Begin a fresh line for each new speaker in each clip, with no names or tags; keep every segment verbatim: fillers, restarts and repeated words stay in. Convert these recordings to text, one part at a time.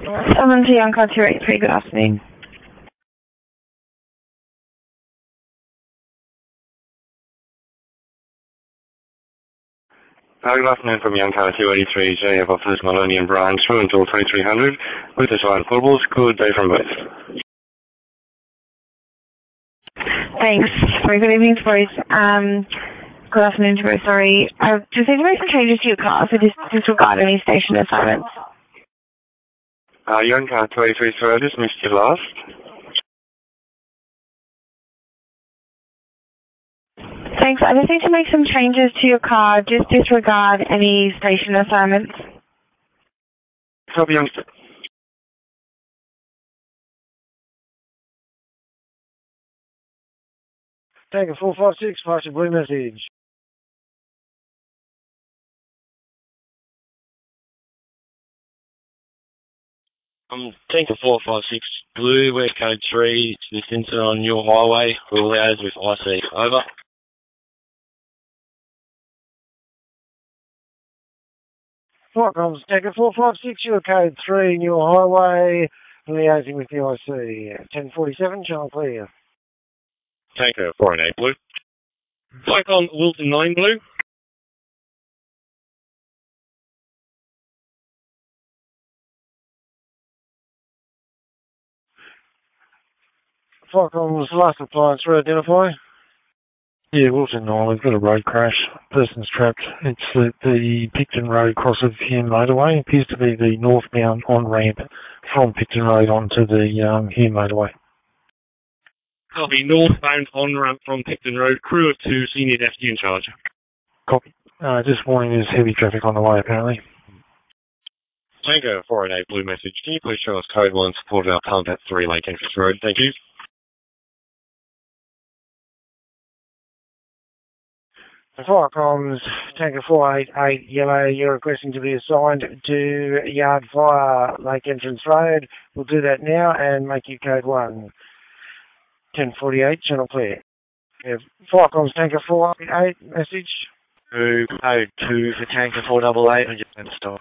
Someone to Young Car two eight three, good afternoon.
Uh, good afternoon from Young Car two eighty-three, J F Office Maloney and Brian, through until twenty-three hundred, with the side portables. Good day from both.
Thanks. Sorry, good evening, boys. Um, good afternoon to both, sorry. I've just need to make some changes to your car, so just disregard any station assignments.
Uh, Young Car two eighty-three, sorry, I just missed you last.
Thanks. I just need to make some changes to your car. Just disregard any station assignments.
Copy, youngster.
Tanker four five six, pass your blue message.
Um, Tanker four five six, blue, West Code three, to this incident on your highway, rule hours with I C. Over.
Flightcoms, Tanker four five six, your code three, New Highway, liaising with the I C. ten forty-seven, channel clear.
Tanker four eight blue. Flycom Wilton nine blue.
Flightcoms, last appliance, re-identify.
Yeah, Wilton nine, we've got a road crash. Person's trapped. It's the, the Picton Road cross of Hume motorway. It appears to be the northbound on-ramp from Picton Road onto the um, Hume motorway.
Copy, northbound on-ramp from Picton Road, crew of two, senior deputy in charge.
Copy. Uh, just warning there's heavy traffic on the way apparently.
Tango four eight eight blue message. Can you please show us code one support our pump at three Lake Entrance Road? Thank you.
Flightcoms, Tanker four eight eight, yellow, you're requesting to be assigned to Yard Fire, Lake Entrance Road. We'll do that now and make you code one. ten forty-eight, channel clear. Yeah, Flightcoms, Tanker four eight eight, message.
Two, code two for Tanker four eight eight, and just going to stop.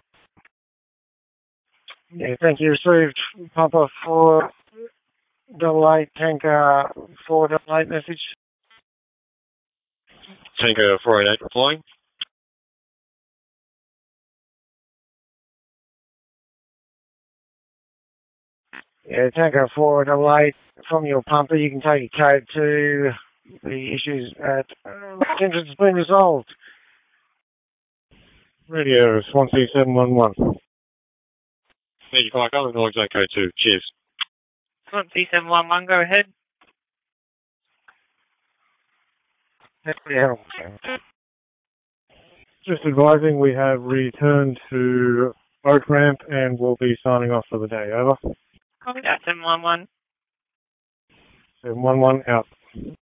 Yeah, thank you. Received Papa four eight eight, Tanker four eight eight, message.
Tango four eight eight replying.
Yeah, Tanker four eight eight, from your pumper, you can take your code to the issues at uh, entrance has been resolved.
Radio, one C seven one one.
Thank you, Flycom, acknowledge that code two. Cheers.
one C seven one one, go ahead.
Yeah.
Just advising we have returned to Oak Ramp and we'll be signing off for the day. Over.
Copy that, seven one one.
seven one one out.